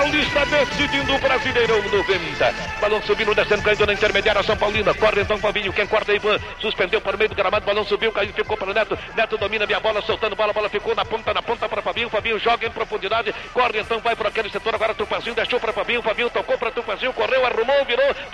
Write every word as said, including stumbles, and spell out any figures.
Paulista decidindo o Brasileirão noventa. Balão subindo, descendo, caindo na intermediária São Paulina. Corre então Fabinho, quem corta é Ivan. Suspendeu para o meio do gramado, balão subiu, caiu, ficou para o Neto. Neto domina minha bola, soltando bola, bola ficou na ponta, na ponta para Fabinho. Fabinho joga em profundidade, corre então, vai para aquele setor. Agora Tupanzinho deixou para Fabinho. Fabinho tocou para Tupanzinho, correu, arrumou, virou.